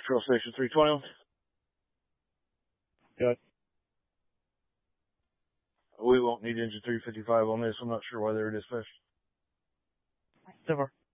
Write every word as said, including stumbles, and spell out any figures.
Trail Station three twenty. Good. We won't need engine three fifty-five on this. I'm not sure why they're dispatched. Super.